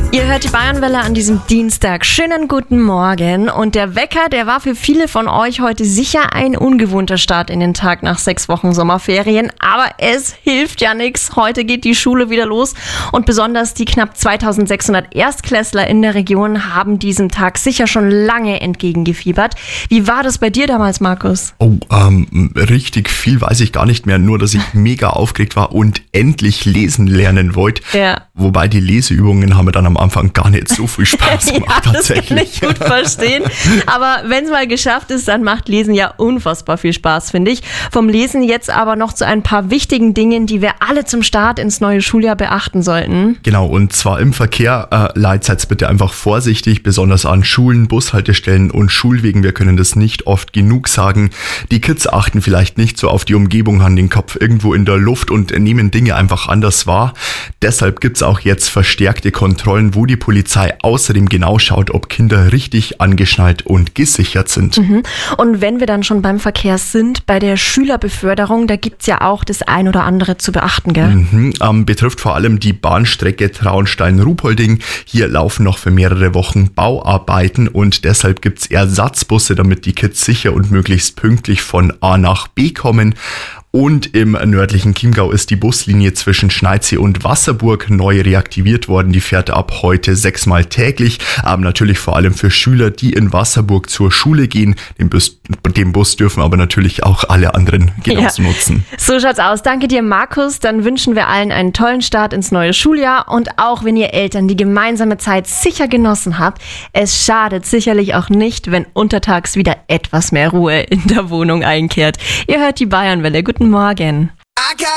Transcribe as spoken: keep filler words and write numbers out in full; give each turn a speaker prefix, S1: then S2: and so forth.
S1: Ihr hört die Bayernwelle an diesem Dienstag. Schönen guten Morgen. Und der Wecker, der war für viele von euch heute sicher ein ungewohnter Start in den Tag nach sechs Wochen Sommerferien. Aber es hilft ja nichts. Heute geht die Schule wieder los. Und besonders die knapp zweitausendsechshundert Erstklässler in der Region haben diesem Tag sicher schon lange entgegengefiebert. Wie war das bei dir damals, Markus?
S2: Oh, ähm, richtig viel weiß ich gar nicht mehr. Nur, dass ich mega aufgeregt war und endlich lesen lernen wollte.
S1: Ja.
S2: Wobei die Leseübungen haben mir dann am Anfang gar nicht so viel Spaß gemacht,
S1: ja,
S2: tatsächlich.
S1: Das kann ich gut verstehen. Aber wenn es mal geschafft ist, dann macht Lesen ja unfassbar viel Spaß, finde ich. Vom Lesen jetzt aber noch zu ein paar wichtigen Dingen, die wir alle zum Start ins neue Schuljahr beachten sollten.
S2: Genau, und zwar im Verkehr. Äh, Leitseid bitte einfach vorsichtig, besonders an Schulen, Bushaltestellen und Schulwegen. Wir können das nicht oft genug sagen. Die Kids achten vielleicht nicht so auf die Umgebung, haben den Kopf irgendwo in der Luft und nehmen Dinge einfach anders wahr. Deshalb gibt es auch jetzt verstärkte Kontrollen, wo die Polizei außerdem genau schaut, ob Kinder richtig angeschnallt und gesichert sind.
S1: Mhm. Und wenn wir dann schon beim Verkehr sind, bei der Schülerbeförderung, da gibt es ja auch das ein oder andere zu beachten, gell?
S2: Mhm, ähm, betrifft vor allem die Bahnstrecke Traunstein-Ruhpolding. Hier laufen noch für mehrere Wochen Bauarbeiten und deshalb gibt es Ersatzbusse, damit die Kids sicher und möglichst pünktlich von A nach B kommen. Und im nördlichen Chiemgau ist die Buslinie zwischen Schneidsee und Wasserburg neu reaktiviert worden. Die fährt ab heute sechsmal täglich, aber natürlich vor allem für Schüler, die in Wasserburg zur Schule gehen. Den Bus, den Bus dürfen aber natürlich auch alle anderen genauso ja. nutzen.
S1: So schaut's aus. Danke dir, Markus. Dann wünschen wir allen einen tollen Start ins neue Schuljahr. Und auch wenn ihr Eltern die gemeinsame Zeit sicher genossen habt, es schadet sicherlich auch nicht, wenn untertags wieder etwas mehr Ruhe in der Wohnung einkehrt. Ihr hört die Bayernwelle. Guten Morgen.